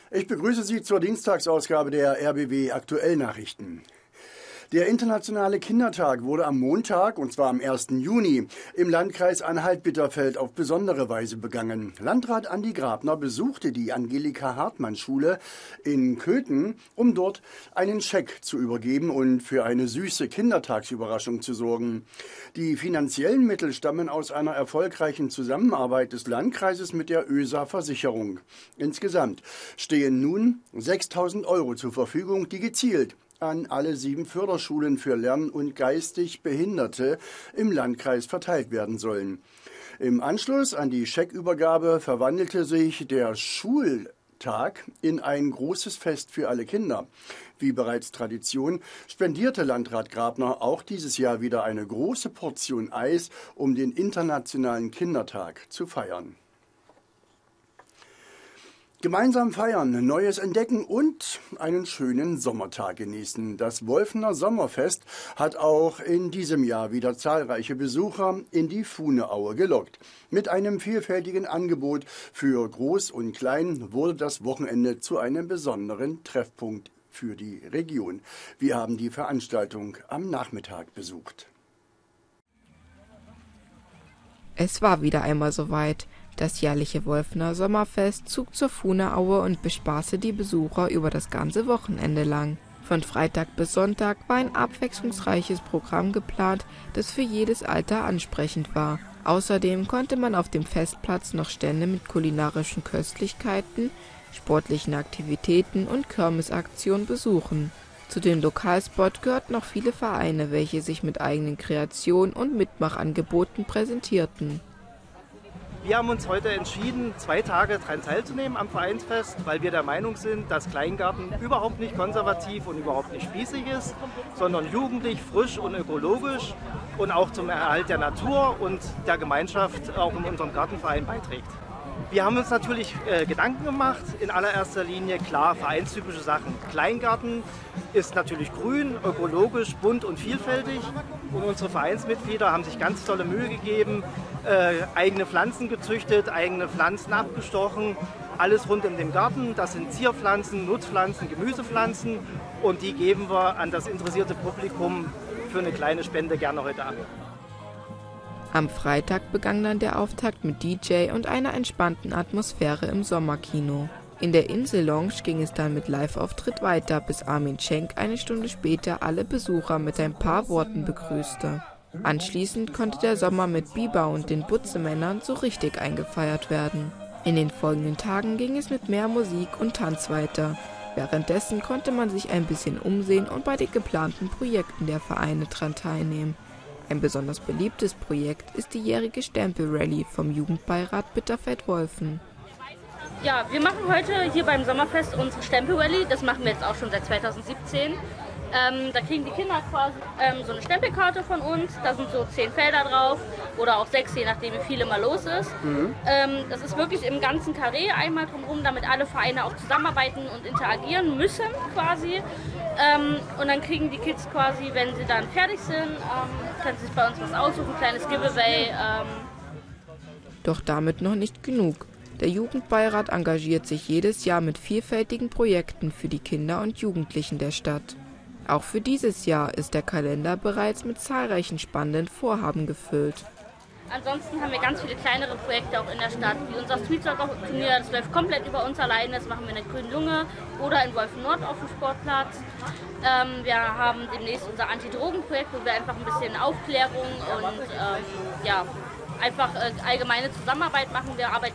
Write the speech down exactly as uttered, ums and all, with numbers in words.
Ich begrüße Sie zur Dienstagsausgabe der R B W Aktuellnachrichten. Der Internationale Kindertag wurde am Montag, und zwar am ersten Juni, im Landkreis Anhalt-Bitterfeld auf besondere Weise begangen. Landrat Andi Grabner besuchte die Angelika-Hartmann-Schule in Köthen, um dort einen Scheck zu übergeben und für eine süße Kindertagsüberraschung zu sorgen. Die finanziellen Mittel stammen aus einer erfolgreichen Zusammenarbeit des Landkreises mit der Ö S A-Versicherung. Insgesamt stehen nun sechstausend Euro zur Verfügung, die gezielt an alle sieben Förderschulen für Lern- und geistig Behinderte im Landkreis verteilt werden sollen. Im Anschluss an die Scheckübergabe verwandelte sich der Schultag in ein großes Fest für alle Kinder. Wie bereits Tradition spendierte Landrat Grabner auch dieses Jahr wieder eine große Portion Eis, um den Internationalen Kindertag zu feiern. Gemeinsam feiern, Neues entdecken und einen schönen Sommertag genießen. Das Wolfener Sommerfest hat auch in diesem Jahr wieder zahlreiche Besucher in die Fuhneaue gelockt. Mit einem vielfältigen Angebot für Groß und Klein wurde das Wochenende zu einem besonderen Treffpunkt für die Region. Wir haben die Veranstaltung am Nachmittag besucht. Es war wieder einmal soweit. Das jährliche Wolfener Sommerfest zog zur Fuhneaue und bespaßte die Besucher über das ganze Wochenende lang. Von Freitag bis Sonntag war ein abwechslungsreiches Programm geplant, das für jedes Alter ansprechend war. Außerdem konnte man auf dem Festplatz noch Stände mit kulinarischen Köstlichkeiten, sportlichen Aktivitäten und Kirmesaktionen besuchen. Zu den Lokalspot gehörten noch viele Vereine, welche sich mit eigenen Kreationen und Mitmachangeboten präsentierten. Wir haben uns heute entschieden, zwei Tage daran teilzunehmen am Vereinsfest, weil wir der Meinung sind, dass Kleingarten überhaupt nicht konservativ und überhaupt nicht spießig ist, sondern jugendlich, frisch und ökologisch und auch zum Erhalt der Natur und der Gemeinschaft auch in unserem Gartenverein beiträgt. Wir haben uns natürlich äh, Gedanken gemacht, in allererster Linie klar vereinstypische Sachen. Kleingarten ist natürlich grün, ökologisch, bunt und vielfältig und unsere Vereinsmitglieder haben sich ganz tolle Mühe gegeben, äh, eigene Pflanzen gezüchtet, eigene Pflanzen abgestochen, alles rund um den Garten. Das sind Zierpflanzen, Nutzpflanzen, Gemüsepflanzen und die geben wir an das interessierte Publikum für eine kleine Spende gerne heute ab. Am Freitag begann dann der Auftakt mit D J und einer entspannten Atmosphäre im Sommerkino. In der Insel-Lounge ging es dann mit Live-Auftritt weiter, bis Armin Schenk eine Stunde später alle Besucher mit ein paar Worten begrüßte. Anschließend konnte der Sommer mit Biber und den Butzemännern so richtig eingefeiert werden. In den folgenden Tagen ging es mit mehr Musik und Tanz weiter. Währenddessen konnte man sich ein bisschen umsehen und bei den geplanten Projekten der Vereine dran teilnehmen. Ein besonders beliebtes Projekt ist die jährige Stempel-Rallye vom Jugendbeirat Bitterfeld-Wolfen. Ja, wir machen heute hier beim Sommerfest unsere Stempel-Rallye. Das machen wir jetzt auch schon seit zweitausendsiebzehn. Ähm, da kriegen die Kinder quasi ähm, so eine Stempelkarte von uns. Da sind so zehn Felder drauf oder auch sechs, je nachdem wie viel immer los ist. Mhm. Ähm, das ist wirklich im ganzen Karree einmal drumherum, damit alle Vereine auch zusammenarbeiten und interagieren müssen quasi. Ähm, und dann kriegen die Kids quasi, wenn sie dann fertig sind, ähm, können sie sich bei uns was aussuchen, ein kleines Giveaway. Ähm. Doch damit noch nicht genug. Der Jugendbeirat engagiert sich jedes Jahr mit vielfältigen Projekten für die Kinder und Jugendlichen der Stadt. Auch für dieses Jahr ist der Kalender bereits mit zahlreichen spannenden Vorhaben gefüllt. Ansonsten haben wir ganz viele kleinere Projekte auch in der Stadt, wie unser Street-Soccer-Turnier, das läuft komplett über uns alleine, das machen wir in der Grünen Lunge oder in Wolfen-Nord auf dem Sportplatz. Ähm, wir haben demnächst unser Anti-Drogen-Projekt, wo wir einfach ein bisschen Aufklärung und ähm, ja, einfach äh, allgemeine Zusammenarbeit machen. Wir arbeiten